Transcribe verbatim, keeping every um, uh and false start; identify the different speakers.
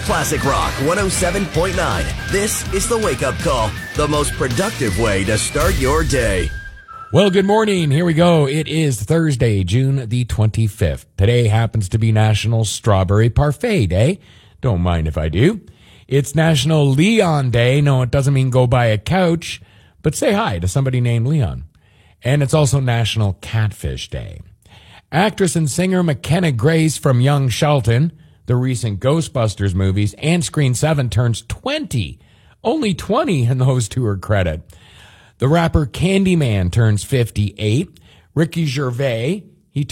Speaker 1: Classic Rock one oh seven point nine. This is the Wake Up Call, the most productive way to start your day.
Speaker 2: Well, good morning. Here we go. It is Thursday, June the twenty-fifth. Today happens to be National Strawberry Parfait Day. Don't mind if I do. It's National Leon Day. No, it doesn't mean go buy a couch, but say hi to somebody named Leon. And it's also National Catfish Day. Actress and singer McKenna Grace from Young Shelton, the recent Ghostbusters movies, and Screen seven turns twenty. Only twenty in those to her credit. The rapper Candyman turns fifty-eight. Ricky Gervais,